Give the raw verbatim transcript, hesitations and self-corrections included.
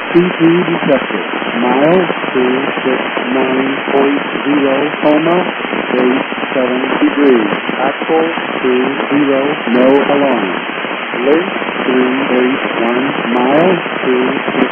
C three detected. Miles two six nine point zero, coma, eight seven degrees. Actual two zero, no alarm. Link three eight one, miles two six